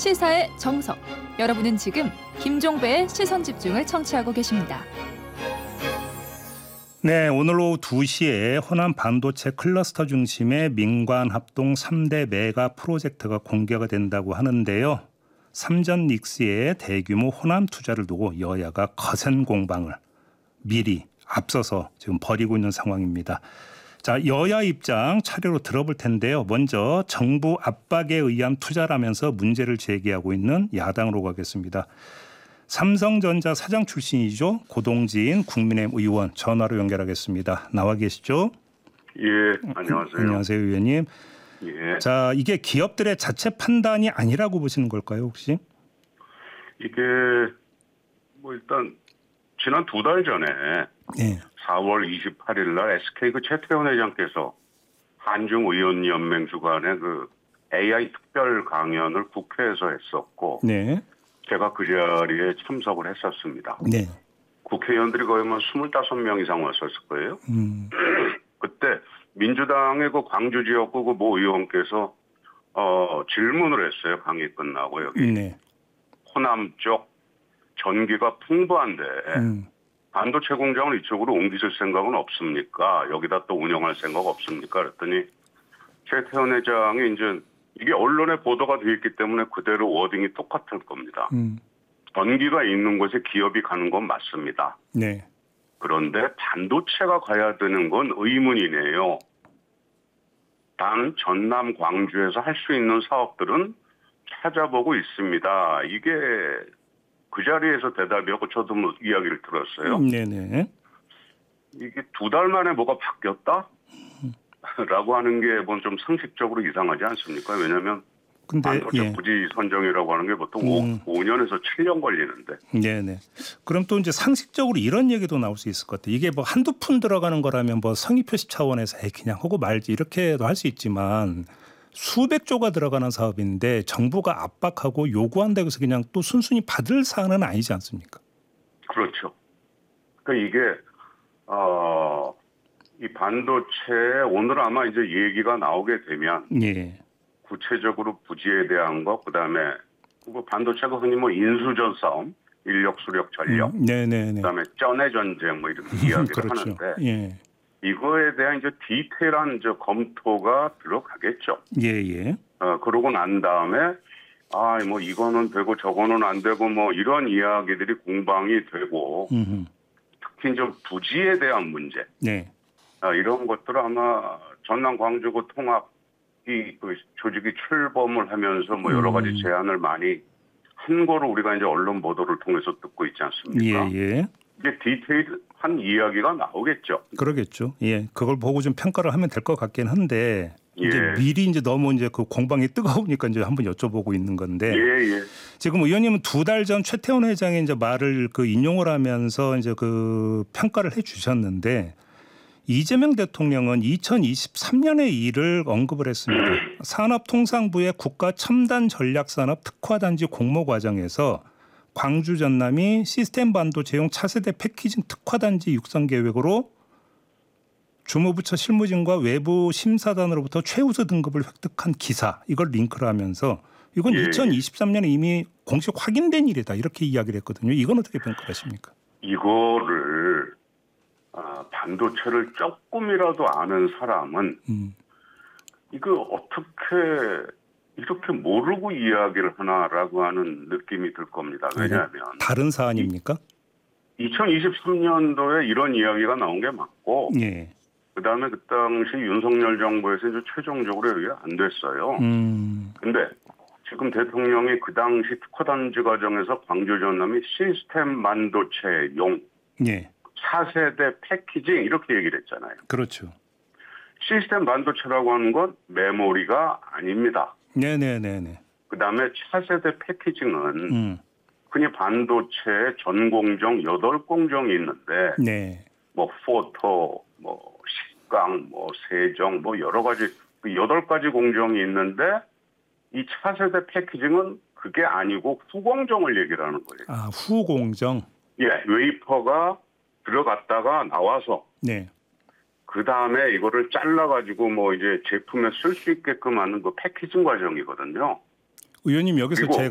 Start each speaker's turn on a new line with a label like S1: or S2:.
S1: 시사의 정석. 여러분은 지금 김종배의 시선집중을 청취하고 계십니다.
S2: 네, 오늘 오후 2시에 호남 반도체 클러스터 중심의 민관 합동 3대 메가 프로젝트가 공개가 된다고 하는데요. 삼전 닉스의 대규모 호남 투자를 두고 여야가 거센 공방을 미리 앞서서 지금 벌이고 있는 상황입니다. 자, 여야 입장 차례로 들어볼 텐데요. 먼저 정부 압박에 의한 투자라면서 문제를 제기하고 있는 야당으로 가겠습니다. 삼성전자 사장 출신이죠. 고동진 국민의힘 의원 전화로 연결하겠습니다. 나와 계시죠?
S3: 예, 안녕하세요.
S2: 안녕하세요, 의원님.
S3: 예.
S2: 자, 이게 기업들의 자체 판단이 아니라고 보시는 걸까요, 혹시?
S3: 이게 뭐 일단 지난 2달 전에
S2: 네.
S3: 4월 28일 날 SK 최태원 회장께서 한중의원연맹 주관의 AI 특별 강연을 국회에서 했었고,
S2: 네.
S3: 제가 그 자리에 참석을 했었습니다.
S2: 네.
S3: 국회의원들이 거의 뭐 25명 이상 왔었을 거예요. 그때 민주당의 그 광주 지역구 그 모 의원께서 질문을 했어요. 강의 끝나고 여기
S2: 네.
S3: 호남 쪽 전기가 풍부한데 반도체 공장을 이쪽으로 옮기실 생각은 없습니까? 여기다 또 운영할 생각 없습니까? 그랬더니 최태원 회장이 이제 이게 언론에 보도가 되어 있기 때문에 그대로 워딩이 똑같을 겁니다. 전기가 있는 곳에 기업이 가는 건 맞습니다.
S2: 네.
S3: 그런데 반도체가 가야 되는 건 의문이네요. 단 전남 광주에서 할 수 있는 사업들은 찾아보고 있습니다. 이게 그 자리에서 대답이었고 저도 뭐 이야기를 들었어요.
S2: 네네.
S3: 이게 2달 만에 뭐가 바뀌었다? 라고 하는 게 뭐 좀 상식적으로 이상하지 않습니까? 왜냐하면 반도체 부지 선정이라고 하는 게 보통 5년에서 7년 걸리는데.
S2: 네네. 그럼 또 이제 상식적으로 이런 얘기도 나올 수 있을 것 같아요. 이게 뭐 한두 푼 들어가는 거라면 뭐 성의 표시 차원에서 그냥 하고 말지 이렇게도 할 수 있지만 수백 조가 들어가는 사업인데 정부가 압박하고 요구한다고 해서 그냥 또 순순히 받을 사안은 아니지 않습니까?
S3: 그렇죠. 그러니까 이게 이 반도체 오늘 아마 이제 얘기가 나오게 되면
S2: 예.
S3: 구체적으로 부지에 대한 거 그다음에 뭐 반도체가 흔히 뭐 인수전 싸움, 인력, 수력, 전력, 그다음에 쩐의 전쟁 뭐 이렇게 이야기를
S2: 그렇죠.
S3: 하는데
S2: 예.
S3: 이거에 대한 이제 디테일한 검토가 들어가겠죠.
S2: 예예.
S3: 그러고 난 다음에 뭐 이거는 되고 저거는 안 되고 뭐 이런 이야기들이 공방이 되고 특히 이제 부지에 대한 문제.
S2: 네.
S3: 이런 것들을 아마 전남 광주구 통합 그 조직이 출범을 하면서 뭐 여러 가지 제안을 많이 한 거로 우리가 이제 언론 보도를 통해서 듣고 있지 않습니까?
S2: 예.
S3: 이게 디테일한 이야기가 나오겠죠.
S2: 그러겠죠. 예. 그걸 보고 좀 평가를 하면 될 것 같긴 한데 이제 미리 이제 너무 이제 그 공방이 뜨거우니까 이제 한번 여쭤보고 있는 건데.
S3: 예.
S2: 지금 의원님은 2달 전 최태원 회장의 이제 말을 인용을 하면서 이제 평가를 해 주셨는데 이재명 대통령은 2023년의 일을 언급을 했습니다. 산업통상부의 국가첨단전략산업 특화단지 공모 과정에서 광주 전남이 시스템 반도체용 차세대 패키징 특화단지 육성 계획으로 주무부처 실무진과 외부 심사단으로부터 최우수 등급을 획득한 기사 이걸 링크를 하면서 이건 2023년에 이미 공식 확인된 일이다 이렇게 이야기를 했거든요. 이건 어떻게 평가하십니까?
S3: 이거를 반도체를 조금이라도 아는 사람은 이거 어떻게 이렇게 모르고 이야기를 하나라고 하는 느낌이 들 겁니다. 왜냐하면
S2: 다른 사안입니까?
S3: 2023년도에 이런 이야기가 나온 게 맞고
S2: 예.
S3: 그다음에 그 당시 윤석열 정부에서 이제 최종적으로 여기가 안 됐어요. 근데 지금 대통령이 그 당시 특화단지 과정에서 광주 전남이 시스템 반도체용 4세대 패키징 이렇게 얘기를 했잖아요.
S2: 그렇죠.
S3: 시스템 반도체라고 하는 건 메모리가 아닙니다.
S2: 네네네네.
S3: 그다음에 차세대 패키징은 흔히 반도체 전 공정 8공정이 있는데 뭐 포토, 뭐 식강, 뭐 세정, 뭐 여러 가지 8가지 공정이 있는데 이 차세대 패키징은 그게 아니고 후공정을 얘기를 하는 거예요.
S2: 후공정.
S3: 예, 웨이퍼가 들어갔다가 나와서 그 다음에 이거를 잘라가지고 뭐 이제 제품에 쓸 수 있게끔 하는 그 패키징 과정이거든요.
S2: 의원님 여기서